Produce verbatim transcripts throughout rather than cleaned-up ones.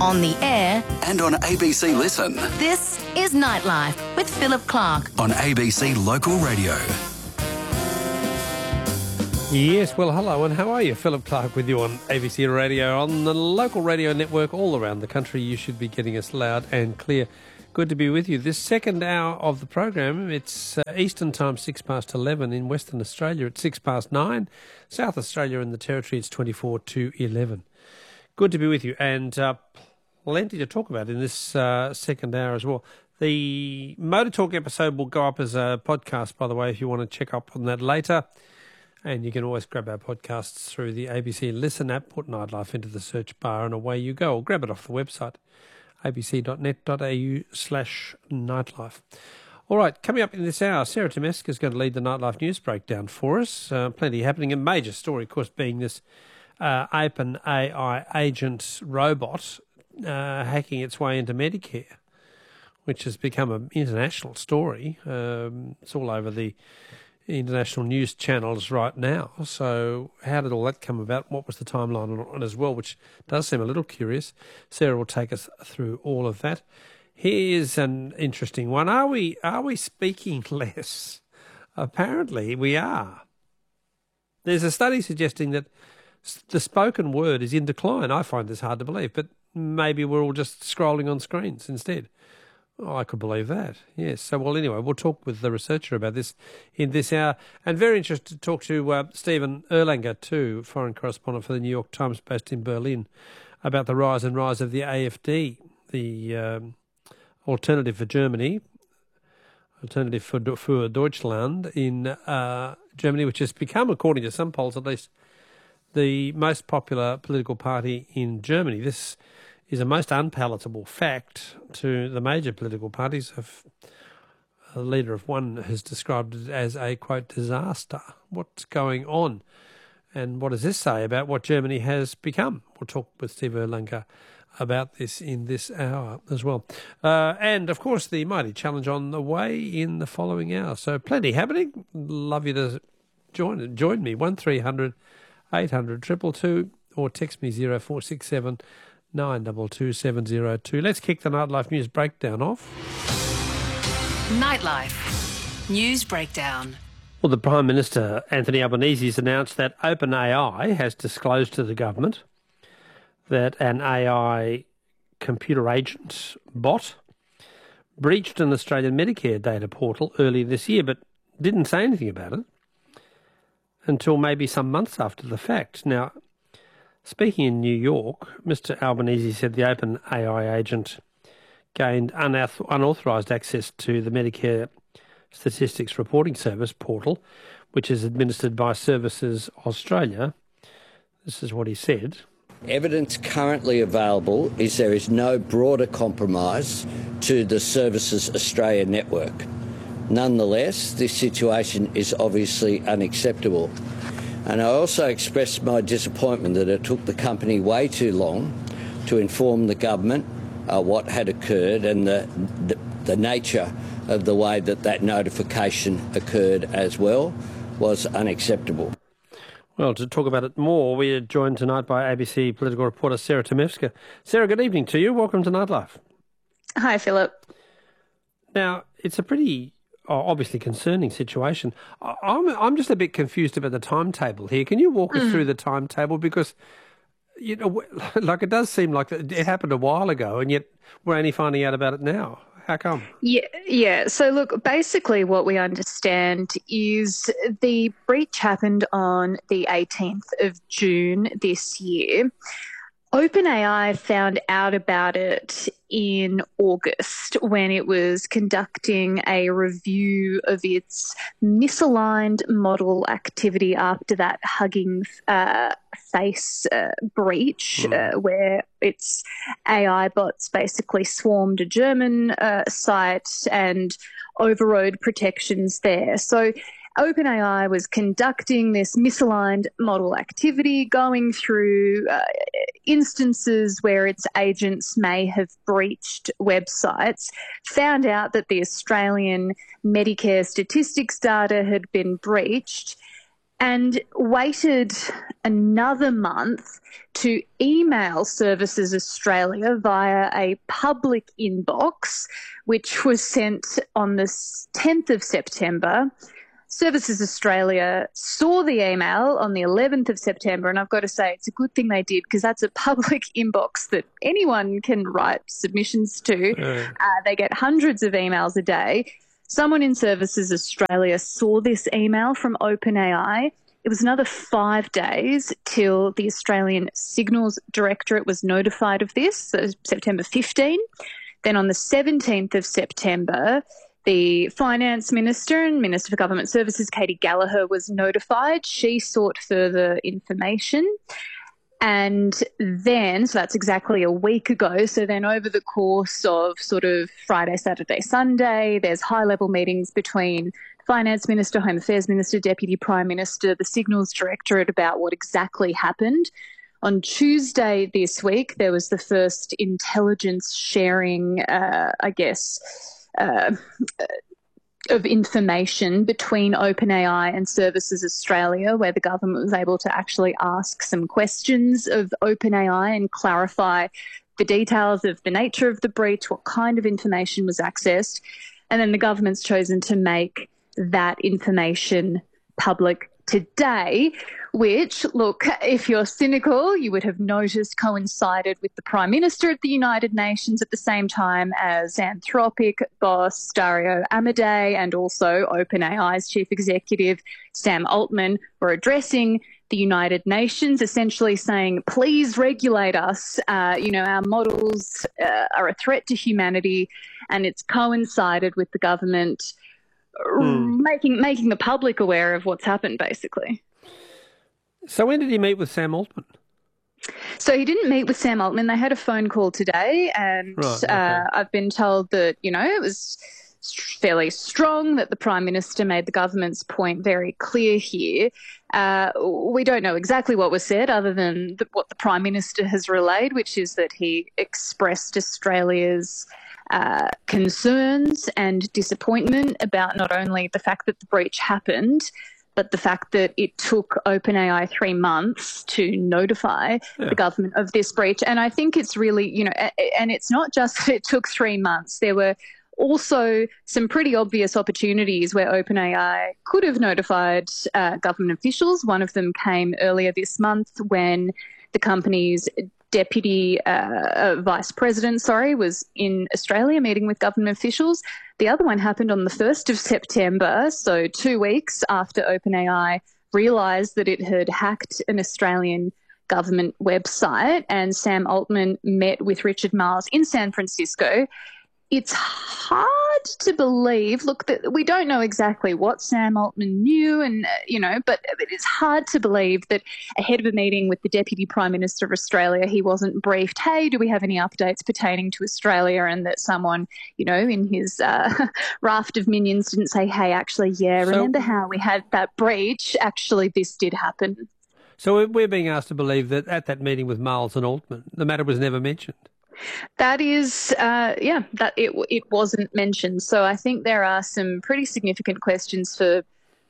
on the air, and on A B C Listen. This is Nightlife with Philip Clark on A B C Local Radio. Yes, well, hello, and how are you? Philip Clark with you on A B C Radio, on the local radio network all around the country. You should be getting us loud and clear. Good to be with you. This second hour of the program, it's uh, Eastern Time, six past eleven. In Western Australia, it's six past nine. South Australia and the Territory, it's twenty-four to eleven. Good to be with you, and uh, plenty to talk about in this uh, second hour as well. The Motor Talk episode will go up as a podcast, by the way, if you want to check up on that later. And you can always grab our podcasts through the A B C Listen app, put Nightlife into the search bar, and away you go. Or grab it off the website, abc.net.au slash nightlife. All right, coming up in this hour, Sarah Tomeska is going to lead the Nightlife News Breakdown for us. Uh, plenty happening. A major story, of course, being this uh, OpenAI agent robot uh, hacking its way into Medicare, which has become an international story. Um, it's all over the international news channels right now. So how did all that come about? What was the timeline on it as well, which does seem a little curious. Sarah will take us through all of that. Here's an interesting one. Are we are we speaking less? Apparently we are. There's a study suggesting that the spoken word is in decline. I find this hard to believe, but maybe we're all just scrolling on screens instead. Oh, I could believe that. Yes. So, well, anyway, we'll talk with the researcher about this in this hour. And very interested to talk to uh, Stephen Erlanger, too, foreign correspondent for the New York Times based in Berlin, about the rise and rise of the A F D, the um, Alternative for Germany, Alternative for, for Deutschland in uh, Germany, which has become, according to some polls at least, the most popular political party in Germany. This is a most unpalatable fact to the major political parties. Of a leader of one has described it as a, quote, disaster. What's going on? And what does this say about what Germany has become? We'll talk with Steve Erlanger about this in this hour as well. Uh, and, of course, the Mighty Challenge on the way in the following hour. So plenty happening. Love you to join join me. one three hundred eight hundred two two two or text me zero four six seven nine two two seven zero two. Let's kick the Nightlife News Breakdown off. Nightlife News Breakdown. Well, the Prime Minister, Anthony Albanese, has announced that OpenAI has disclosed to the government that an A I computer agent bot breached an Australian Medicare data portal earlier this year, but didn't say anything about it until maybe some months after the fact. Now, speaking in New York, Mister Albanese said the OpenAI agent gained unauth- unauthorised access to the Medicare Statistics Reporting Service portal, which is administered by Services Australia. This is what he said. Evidence currently available is there is no broader compromise to the Services Australia network. Nonetheless, this situation is obviously unacceptable. And I also expressed my disappointment that it took the company way too long to inform the government uh, what had occurred and the, the, the nature of the way that that notification occurred as well was unacceptable. Well, to talk about it more, we are joined tonight by A B C political reporter Sarah Tomeska. Sarah, good evening to you. Welcome to Nightlife. Hi, Philip. Now, it's a pretty obviously concerning situation. I'm I'm just a bit confused about the timetable here. Can you walk us mm. through the timetable? Because, you know, like it does seem like it happened a while ago, and yet we're only finding out about it now. How come? Yeah, yeah. So look, basically what we understand is the breach happened on the eighteenth of June this year. OpenAI found out about it in August when it was conducting a review of its misaligned model activity after that Hugging uh, Face uh, breach, mm. uh, where its A I bots basically swarmed a German uh, site and overrode protections there. So OpenAI was conducting this misaligned model activity, going through uh, instances where its agents may have breached websites, found out that the Australian Medicare statistics data had been breached, and waited another month to email Services Australia via a public inbox, which was sent on the tenth of September. Services Australia saw the email on the eleventh of September, and I've got to say it's a good thing they did, because that's a public inbox that anyone can write submissions to. Uh. Uh, they get hundreds of emails a day. Someone in Services Australia saw this email from OpenAI. It was another five days till the Australian Signals Directorate was notified of this, so September fifteenth. Then on the seventeenth of September, the Finance Minister and Minister for Government Services, Katie Gallagher, was notified. She sought further information. And then, so that's exactly a week ago, so then over the course of sort of Friday, Saturday, Sunday, there's high-level meetings between Finance Minister, Home Affairs Minister, Deputy Prime Minister, the Signals Directorate about what exactly happened. On Tuesday this week, there was the first intelligence sharing, uh, I guess, uh, of information between OpenAI and Services Australia, where the government was able to actually ask some questions of OpenAI and clarify the details of the nature of the breach, what kind of information was accessed. And then the government's chosen to make that information public today, which, look, if you're cynical, you would have noticed coincided with the Prime Minister at the United Nations at the same time as Anthropic boss Dario Amodei and also OpenAI's chief executive Sam Altman were addressing the United Nations, essentially saying, please regulate us. Uh, you know, our models uh, are a threat to humanity, and it's coincided with the government Mm. making making the public aware of what's happened, basically. So when did he meet with Sam Altman? So he didn't meet with Sam Altman. They had a phone call today, and right, okay. uh, I've been told that, you know, it was fairly strong, that the Prime Minister made the government's point very clear here. Uh, we don't know exactly what was said other than the, what the Prime Minister has relayed, which is that he expressed Australia's Uh, concerns and disappointment about not only the fact that the breach happened, but the fact that it took OpenAI three months to notify yeah. the government of this breach. And I think it's really, you know, and it's not just that it took three months. There were also some pretty obvious opportunities where OpenAI could have notified uh, government officials. One of them came earlier this month when the company's Deputy uh, Vice President, sorry, was in Australia meeting with government officials. The other one happened on the first of September, so two weeks after OpenAI realised that it had hacked an Australian government website, and Sam Altman met with Richard Marles in San Francisco. It's hard to believe, look, that we don't know exactly what Sam Altman knew, and, uh, you know, but it's hard to believe that ahead of a meeting with the Deputy Prime Minister of Australia, he wasn't briefed, hey, do we have any updates pertaining to Australia? And that someone, you know, in his uh, raft of minions didn't say, hey, actually, yeah, so, remember how we had that breach? Actually, this did happen. So we're being asked to believe that at that meeting with Marles and Altman, the matter was never mentioned. That is, uh, yeah, that it it wasn't mentioned. So I think there are some pretty significant questions for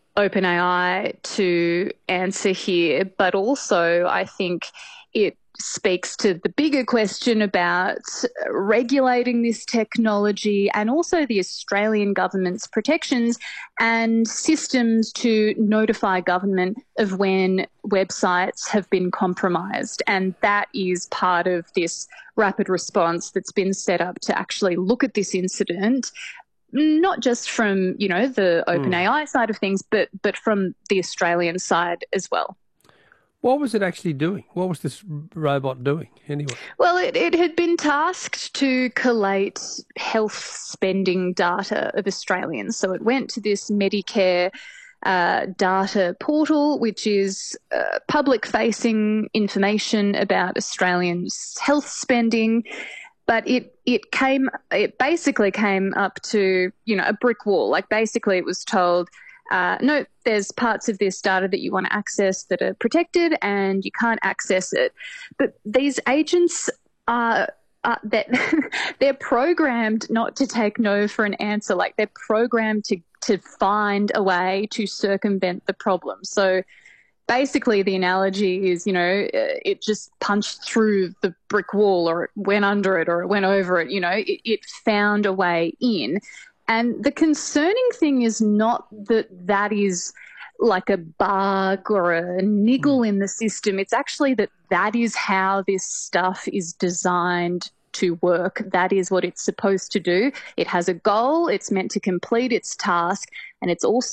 OpenAI to answer here, but also I think it speaks to the bigger question about regulating this technology and also the Australian government's protections and systems to notify government of when websites have been compromised. And that is part of this rapid response that's been set up to actually look at this incident, not just from, you know, the OpenAI mm. side of things, but but from the Australian side as well. What was it actually doing? What was this robot doing anyway? Well, it, it had been tasked to collate health spending data of Australians. So it went to this Medicare uh, data portal, which is uh, public-facing information about Australians' health spending. But it it came it basically came up to, you know, a brick wall. Like basically it was told, Uh, no, there's parts of this data that you want to access that are protected and you can't access it. But these agents are, are that they're programmed not to take no for an answer. Like they're programmed to, to find a way to circumvent the problem. So basically the analogy is, you know, it just punched through the brick wall, or it went under it, or it went over it, you know, it, it found a way in. And the concerning thing is not that that is like a bug or a niggle in the system. It's actually that that is how this stuff is designed to work. That is what it's supposed to do. It has a goal. It's meant to complete its task. And it's also